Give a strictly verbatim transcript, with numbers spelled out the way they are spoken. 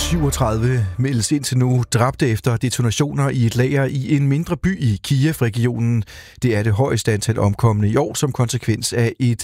syvogtredive meldes indtil nu dræbte efter detonationer i et lager i en mindre by i Kiev-regionen. Det er det højeste antal omkomne i år som konsekvens af et